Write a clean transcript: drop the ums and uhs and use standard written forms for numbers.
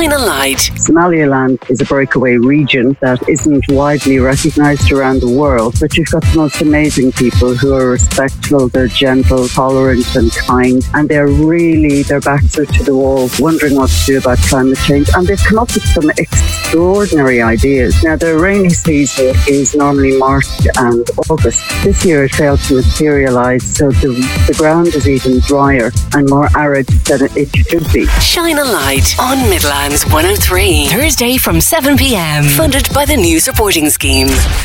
Shine a light. Somaliland is a breakaway region that isn't widely recognised around the world, but you've got the most amazing people who are respectful, they're gentle, tolerant and kind, and their backs are to the wall, wondering what to do about climate change, and they've come up with some extraordinary ideas. Now, the rainy season is normally March and August. This year it failed to materialise, so the ground is even drier and more arid than it should be. Shine a light on Midlands 103. Thursday from 7 p.m. Funded by the News Reporting Scheme.